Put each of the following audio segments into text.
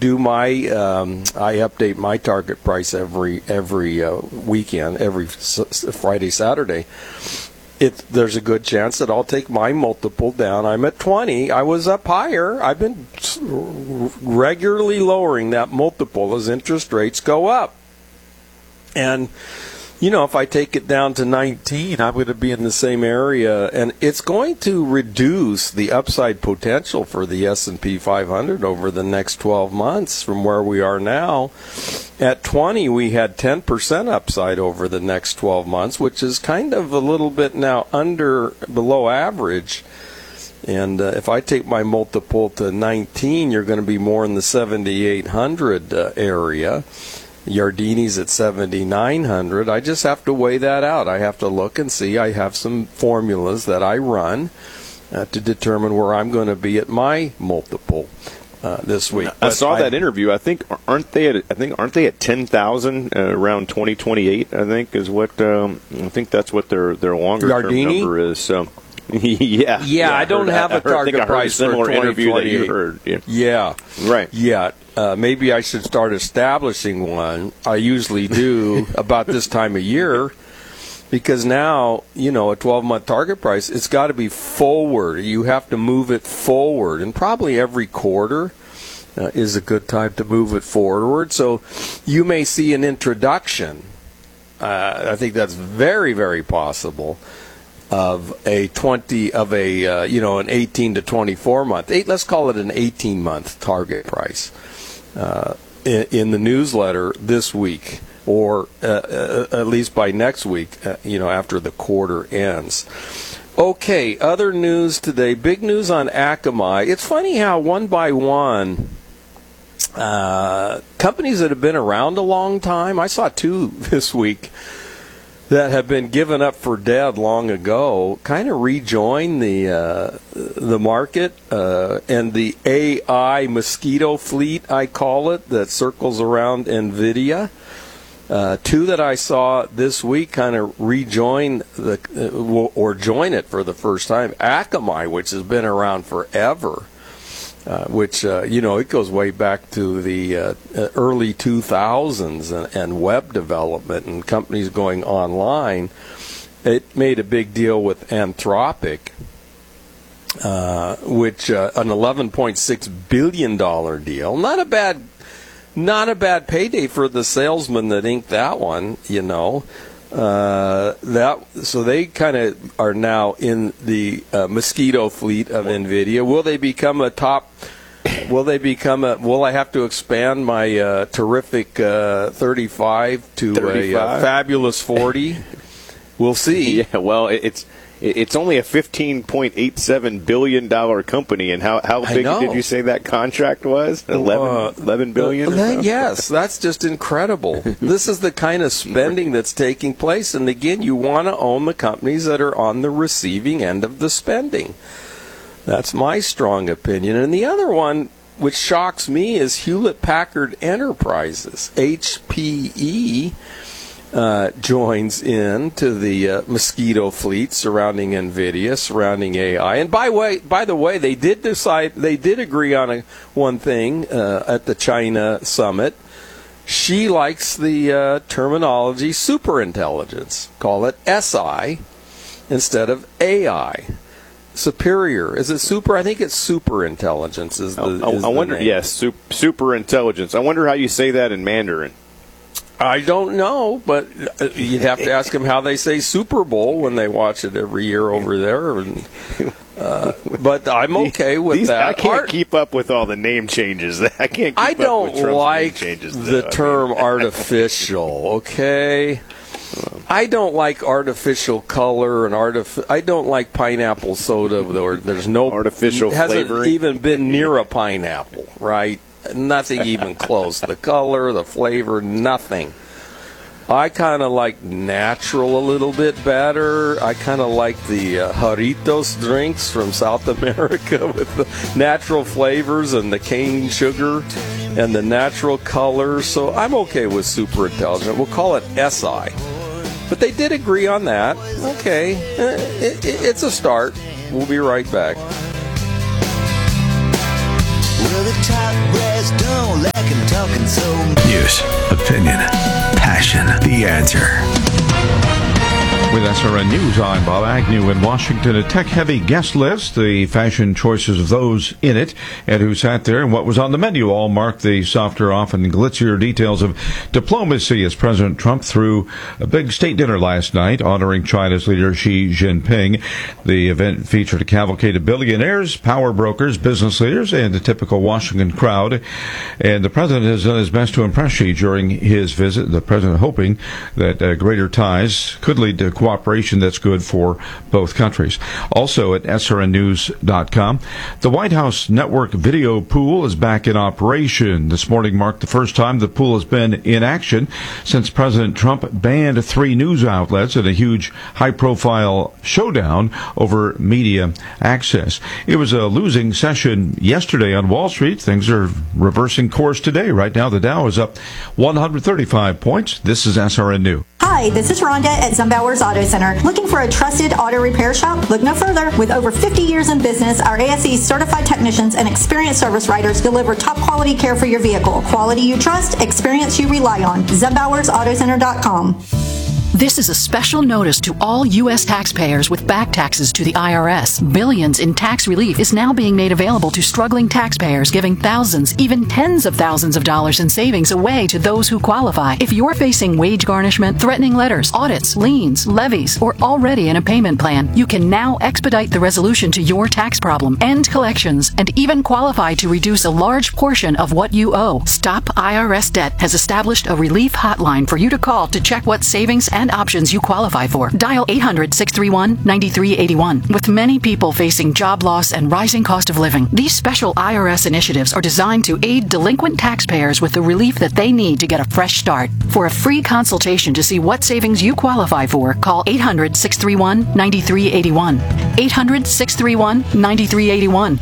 do my I update my target price every weekend, every Friday, Saturday. There's a good chance that I'll take my multiple down. I'm at 20. I was up higher. I've been regularly lowering that multiple as interest rates go up. And, if I take it down to 19, I'm going to be in the same area. And it's going to reduce the upside potential for the S&P 500 over the next 12 months from where we are now. At 20, we had 10% upside over the next 12 months, which is kind of a little bit now below average. And if I take my multiple to 19, you're going to be more in the 7,800 area. Yardini's at 7,900. I just have to weigh that out. I have to look and see. I have some formulas that I run to determine where I'm going to be at my multiple this week. I saw that interview. Aren't they at 10,000 around 2028? I think is what I think that's what their longer term number is. So. Yeah. I don't have a target price for 2028. You heard. Yeah. Right. Yeah. Maybe I should start establishing one. I usually do about this time of year, because now, a 12-month target price, it's got to be forward. You have to move it forward, and probably every quarter is a good time to move it forward. So you may see an introduction. I think that's very, very possible. Of an 18 to 24 month, let's call it an 18-month target price in the newsletter this week, or at least by next week, after the quarter ends. Okay, other news today. Big news on Akamai. It's funny how one by one, companies that have been around a long time, I saw two this week, that have been given up for dead long ago, kind of rejoin the market, and the AI mosquito fleet, I call it, that circles around NVIDIA. Two that I saw this week kind of rejoin or join it for the first time. Akamai, which has been around forever. Which, it goes way back to the early 2000s and web development and companies going online. It made a big deal with Anthropic, which an $11.6 billion deal. Not a bad payday for the salesman that inked that one, So they kind of are now in the mosquito fleet of NVIDIA. Will they become a top? Will I have to expand my terrific 35 to 35? A fabulous 40? We'll see. Yeah, well, it's only a $15.87 billion company, and how big did you say that contract was? 11 billion? Yes, that's just incredible. This is the kind of spending that's taking place, and again, you want to own the companies that are on the receiving end of the spending. That's my strong opinion. And the other one, which shocks me, is Hewlett-Packard Enterprises, HPE. Joins in to the mosquito fleet surrounding NVIDIA, surrounding AI. And by the way, they did agree on one thing at the China summit. She likes the terminology superintelligence. Call it SI instead of AI. Superior. Is it super? I think it's superintelligence is the wonder. Name. Yes, superintelligence. I wonder how you say that in Mandarin. I don't know, but you'd have to ask them how they say Super Bowl when they watch it every year over there. And, but I'm okay with that. I can't keep up with all the name changes. I can't. I don't like the term artificial. Okay, I don't like artificial color and I don't like pineapple soda. There's no artificial hasn't flavoring. Even been near a pineapple, right? Nothing even close. The color, the flavor, nothing. I kind of like natural a little bit better. I kind of like the Jarritos drinks from South America with the natural flavors and the cane sugar and the natural colors. So I'm okay with super intelligent. We'll call it SI. But they did agree on that. Okay. It's a start. We'll be right back. Well, the top brass don't let talking so News, opinion, passion. The Answer. With SRN News, I'm Bob Agnew in Washington. A tech-heavy guest list, the fashion choices of those in it, and who sat there and what was on the menu all mark the softer, often glitzier details of diplomacy as President Trump threw a big state dinner last night honoring China's leader Xi Jinping. The event featured a cavalcade of billionaires, power brokers, business leaders, and a typical Washington crowd. And the president has done his best to impress Xi during his visit, the president hoping that greater ties could lead to cooperation that's good for both countries. Also at srnnews.com, the White House network video pool is back in operation. This morning marked the first time the pool has been in action since President Trump banned 3 news outlets in a huge high-profile showdown over media access. It was a losing session yesterday on Wall Street. Things are reversing course today. Right now, the Dow is up 135 points. This is SRN News. Hi, this is Rhonda at Zumbauer's Auto Center. Looking for a trusted auto repair shop? Look no further. With over 50 years in business, our ASE certified technicians and experienced service writers deliver top quality care for your vehicle. Quality you trust, experience you rely on. Zumbauer'sAutoCenter.com. This is a special notice to all U.S. taxpayers with back taxes to the IRS. Billions in tax relief is now being made available to struggling taxpayers, giving thousands, even tens of thousands of dollars in savings away to those who qualify. If you're facing wage garnishment, threatening letters, audits, liens, levies, or already in a payment plan, you can now expedite the resolution to your tax problem, end collections, and even qualify to reduce a large portion of what you owe. Stop IRS Debt has established a relief hotline for you to call to check what savings and options you qualify for. Dial 800-631-9381. With many people facing job loss and rising cost of living, these special IRS initiatives are designed to aid delinquent taxpayers with the relief that they need to get a fresh start. For a free consultation to see what savings you qualify for, call 800-631-9381. 800-631-9381.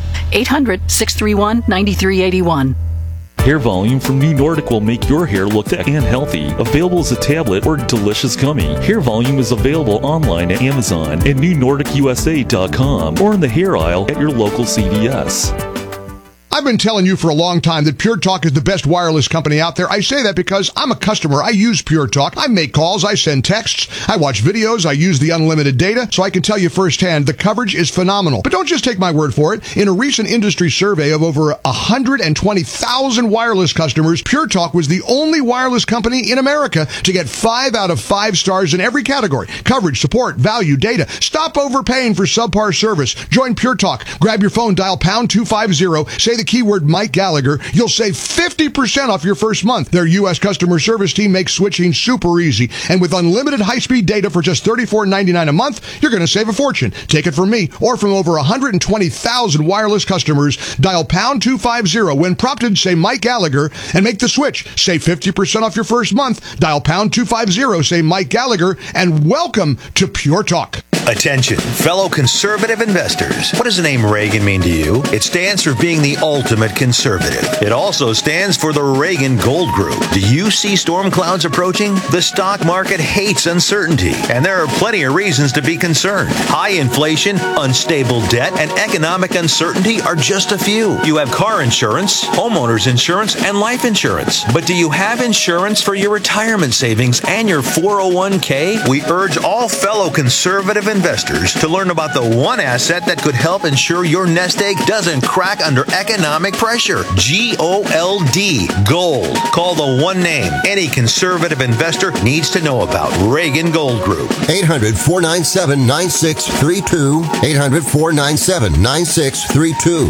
800-631-9381. Hair Volume from New Nordic will make your hair look thick and healthy. Available as a tablet or delicious gummy. Hair Volume is available online at Amazon and NewNordicUSA.com or in the hair aisle at your local CVS. I've been telling you for a long time that Pure Talk is the best wireless company out there. I say that because I'm a customer. I use Pure Talk. I make calls. I send texts. I watch videos. I use the unlimited data. So I can tell you firsthand, the coverage is phenomenal. But don't just take my word for it. In a recent industry survey of over 120,000 wireless customers, Pure Talk was the only wireless company in America to get 5 out of 5 stars in every category. Coverage, support, value, data. Stop overpaying for subpar service. Join Pure Talk. Grab your phone, dial pound 250, say the keyword Mike Gallagher. You'll save 50% off your first month. Their U.S. customer service team makes switching super easy. And with unlimited high-speed data for just $34.99 a month, you're going to save a fortune. Take it from me or from over 120,000 wireless customers. Dial pound 250. When prompted, say Mike Gallagher and make the switch. Save 50% off your first month. Dial pound 250, say Mike Gallagher, and welcome to Pure Talk. Attention, fellow conservative investors. What does the name Reagan mean to you? It stands for being the ultimate conservative. It also stands for the Reagan Gold Group. Do you see storm clouds approaching? The stock market hates uncertainty, and there are plenty of reasons to be concerned. High inflation, unstable debt, and economic uncertainty are just a few. You have car insurance, homeowners insurance, and life insurance. But do you have insurance for your retirement savings and your 401k? We urge all fellow conservative investors to learn about the one asset that could help ensure your nest egg doesn't crack under economic pressure. G-O-L-D, gold. Call the one name any conservative investor needs to know about. Reagan Gold Group. 800-497-9632. 800-497-9632.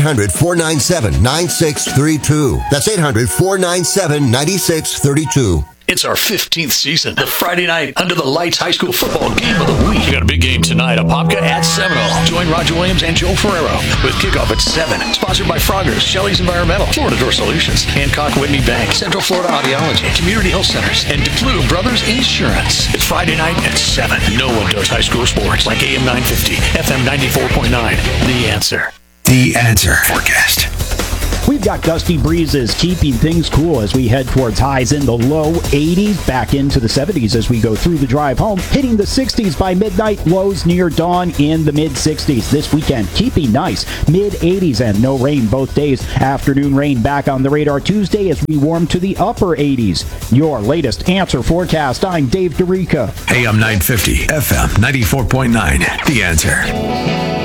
800-497-9632. That's 800-497-9632. It's our 15th season. The Friday night under the lights high school football game of the week. We got a big game tonight. Apopka at Seminole. Join Roger Williams and Joe Ferrero with kickoff at 7. Sponsored by Froggers, Shelley's Environmental, Florida Door Solutions, Hancock Whitney Bank, Central Florida Audiology, Community Health Centers, and DePlew Brothers Insurance. It's Friday night at 7. No one does high school sports like AM 950, FM 94.9. The Answer. The Answer forecast. We've got gusty breezes keeping things cool as we head towards highs in the low 80s, back into the 70s as we go through the drive home, hitting the 60s by midnight, lows near dawn in the mid-60s. This weekend, keeping nice, mid-80s and no rain both days. Afternoon rain back on the radar Tuesday as we warm to the upper 80s. Your latest Answer forecast. I'm Dave DeRica. AM 950, FM 94.9. The Answer.